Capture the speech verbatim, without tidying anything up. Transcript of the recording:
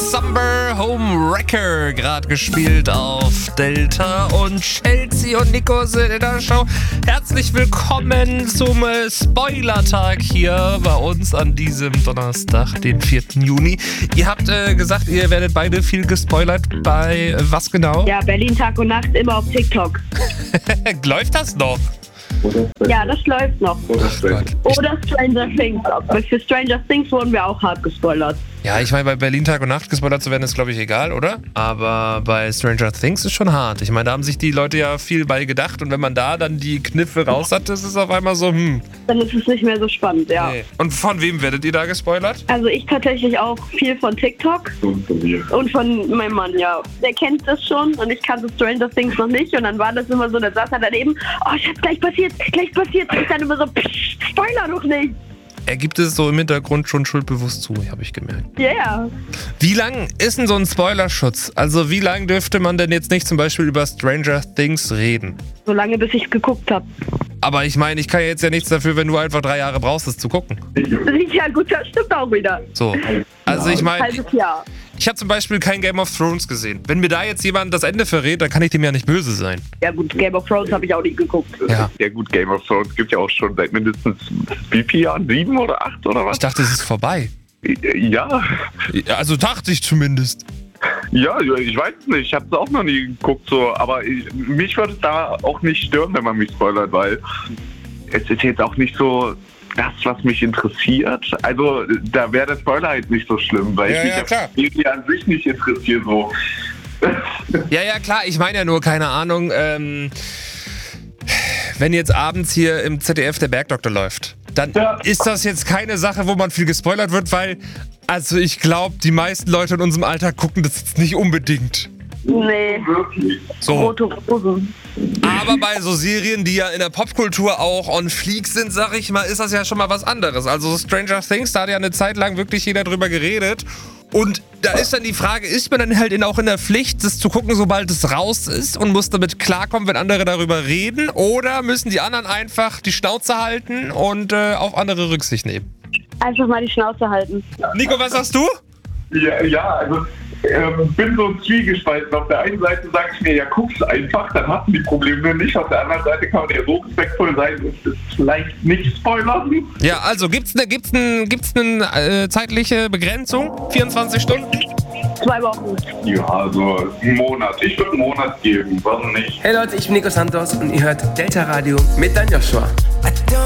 Summer Home Wrecker gerade gespielt auf Delta und Chelsea und Nico sind in der Show. Herzlich willkommen zum äh, Spoilertag hier bei uns an diesem Donnerstag, den vierten Juni. Ihr habt äh, gesagt, ihr werdet beide viel gespoilert. Bei äh, was genau? Ja, Berlin Tag und Nacht immer auf TikTok. Läuft das noch? Ja, das läuft noch. Oder Stranger. Oder Stranger Things. Für Stranger Things wurden wir auch hart gespoilert. Ja, ich meine, bei Berlin Tag und Nacht gespoilert zu werden, ist, glaube ich, egal, oder? Aber bei Stranger Things ist schon hart. Ich meine, da haben sich die Leute ja viel bei gedacht und wenn man da dann die Kniffe raus hat, ist es auf einmal so, hm. Dann ist es nicht mehr so spannend, ja. Nee. Und von wem werdet ihr da gespoilert? Also ich tatsächlich auch viel von TikTok Und von mir. und von meinem Mann, ja. Der kennt das schon und ich kannte Stranger Things noch nicht und dann war das immer so, der saß er daneben, oh, Schatz, gleich passiert, gleich passiert. Und ich dann immer so, psch, Spoiler doch nicht. Er gibt es so im Hintergrund schon schuldbewusst zu, habe ich gemerkt. Ja, yeah. Wie lang ist denn so ein Spoilerschutz? Also wie lang dürfte man denn jetzt nicht zum Beispiel über Stranger Things reden? So lange, bis ich es geguckt habe. Aber ich meine, ich kann ja jetzt ja nichts dafür, wenn du einfach drei Jahre brauchst, es zu gucken. Ja gut, das stimmt auch wieder. So. Also ich meine, Halbes Jahr. ich habe zum Beispiel kein Game of Thrones gesehen. Wenn mir da jetzt jemand das Ende verrät, dann kann ich dem ja nicht böse sein. Ja gut, Game of Thrones habe ich auch nicht geguckt. Ja. Ja gut, Game of Thrones gibt ja auch schon seit mindestens wie viel Jahren? Sieben oder acht oder was? Ich dachte, es ist vorbei. Ja, Also dachte ich zumindest. ja, ich weiß es nicht. Ich habe es auch noch nie geguckt, so. Aber ich, mich würde es da auch nicht stören, wenn man mich spoilert, weil es ist jetzt auch nicht so das, was mich interessiert. Also da wäre der Spoiler halt nicht so schlimm, weil Ja, ich mich ja, auf klar. die Serie an sich nicht interessiere. So. Ja, ja, klar. Ich meine ja nur, keine Ahnung, ähm, wenn jetzt abends hier im Z D F der Bergdoktor läuft, dann Ja. ist das jetzt keine Sache, wo man viel gespoilert wird, weil, also ich glaube, die meisten Leute in unserem Alter gucken das jetzt nicht unbedingt. Nee, Wirklich. So. rote Rosen. Aber bei so Serien, die ja in der Popkultur auch on fleek sind, sag ich mal, ist das ja schon mal was anderes. Also Stranger Things, da hat ja eine Zeit lang wirklich jeder drüber geredet. Und da ist dann die Frage, ist man dann halt in, auch in der Pflicht, das zu gucken, sobald es raus ist und muss damit klarkommen, wenn andere darüber reden? Oder müssen die anderen einfach die Schnauze halten und äh, auf andere Rücksicht nehmen? Einfach mal die Schnauze halten. Nico, was sagst du? Ja, ja, also ähm, bin so zwiegespalten. Auf der einen Seite sage ich mir, ja, guck's einfach, dann hast du die Probleme nicht. Auf der anderen Seite kann man ja so respektvoll sein und es vielleicht nicht spoilern. Ja, also gibt's eine gibt's eine, gibt's eine äh, zeitliche Begrenzung? vierundzwanzig Stunden? Zwei Wochen. Ja, also einen Monat. Ich würde einen Monat geben, warum nicht? Hey Leute, ich bin Nico Santos und ihr hört Delta Radio mit Dan Joshua.